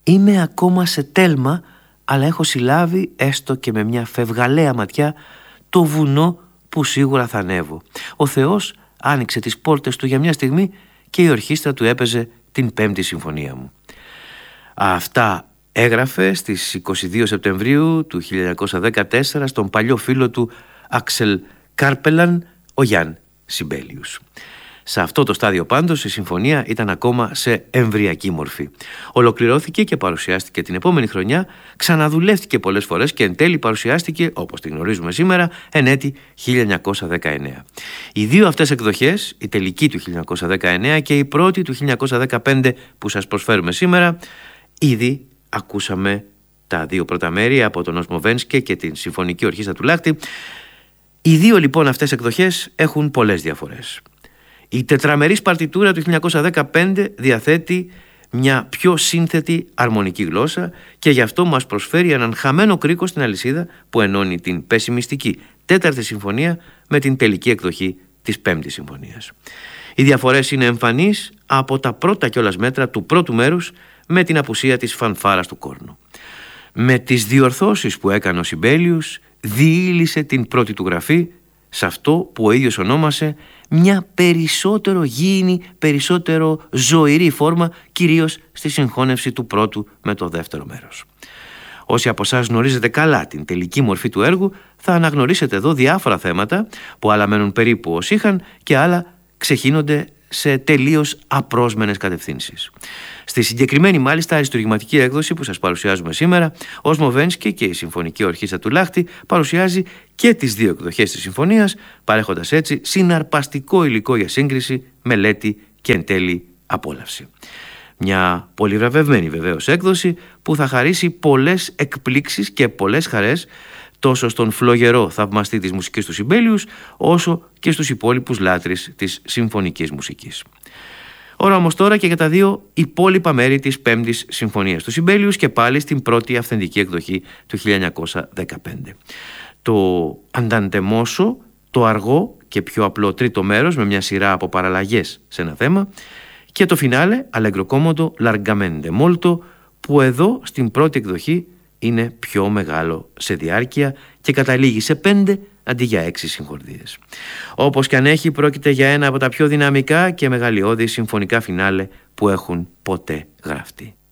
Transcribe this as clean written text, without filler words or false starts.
Είμαι ακόμα σε τέλμα, αλλά έχω συλλάβει έστω και με μια φευγαλαία ματιά το βουνό που σίγουρα θα ανέβω. Ο Θεός άνοιξε τις πόρτες του για μια στιγμή και η ορχήστρα του έπαιζε την 5η συμφωνία μου. Αυτά έγραφε στις 22 Σεπτεμβρίου του 1914 στον παλιό φίλο του Άξελ Κάρπελαν, ο Γιάν Σιμπέλιους. Σε αυτό το στάδιο πάντως η συμφωνία ήταν ακόμα σε εμβρυακή μορφή. Ολοκληρώθηκε και παρουσιάστηκε την επόμενη χρονιά, ξαναδουλεύτηκε πολλές φορές και εν τέλει παρουσιάστηκε, όπως την γνωρίζουμε σήμερα, εν έτη 1919. Οι δύο αυτές εκδοχές, η τελική του 1919 και η πρώτη του 1915 που σας προσφέρουμε σήμερα, ήδη ακούσαμε τα δύο πρώτα μέρη από τον Οσμοβένσκι και την Συμφωνική Ορχήστρα του Λάχτη. Οι δύο λοιπόν αυτές εκδοχές έχουν πολλές διαφορές. Η τετραμερής παρτιτούρα του 1915 διαθέτει μια πιο σύνθετη αρμονική γλώσσα και γι' αυτό μας προσφέρει έναν χαμένο κρίκο στην αλυσίδα που ενώνει την πεσημιστική 4η συμφωνία με την τελική εκδοχή της 5ης συμφωνίας. Οι διαφορές είναι εμφανείς από τα πρώτα κιόλας μέτρα του πρώτου μέρους με την απουσία της φανφάρας του κόρνου. Με τις διορθώσεις που έκανε ο Σιμπέλιους διήλυσε την πρώτη του γραφή σε αυτό που ο ίδιος ονόμασε μια περισσότερο γήινη, περισσότερο ζωηρή φόρμα, κυρίως στη συγχώνευση του πρώτου με το δεύτερο μέρος. Όσοι από εσάς γνωρίζετε καλά την τελική μορφή του έργου, θα αναγνωρίσετε εδώ διάφορα θέματα που άλλα μένουν περίπου ως είχαν και άλλα ξεχύνονται σε τελείως απρόσμενες κατευθύνσεις. Στη συγκεκριμένη μάλιστα αριστουργηματική έκδοση που σας παρουσιάζουμε σήμερα, ο Οσμοβένσκι και η Συμφωνική Ορχήστρα του Λάχτη παρουσιάζει και τις δύο εκδοχές της συμφωνίας, παρέχοντας έτσι συναρπαστικό υλικό για σύγκριση, μελέτη και εν τέλει απόλαυση. Μια πολυβραβευμένη βεβαίως έκδοση που θα χαρίσει πολλές εκπλήξεις και πολλές χαρές τόσο στον φλογερό θαυμαστή της μουσικής του Σιμπέλιους, όσο και στους υπόλοιπους λάτρεις της συμφωνικής μουσικής. Ώρα όμως τώρα και για τα δύο υπόλοιπα μέρη της 5ης συμφωνίας του Σιμπέλιους και πάλι στην πρώτη αυθεντική εκδοχή του 1915. Το Ανταντεμόσο, το αργό και πιο απλό τρίτο μέρος με μια σειρά από παραλλαγές σε ένα θέμα και το φινάλε Allegro comodo largamente molto, που εδώ στην πρώτη εκδοχή είναι πιο μεγάλο σε διάρκεια και καταλήγει σε 5 αντί για 6 συγχορδίες. Όπως και αν έχει, πρόκειται για ένα από τα πιο δυναμικά και μεγαλειώδη συμφωνικά φινάλε που έχουν ποτέ γραφτεί.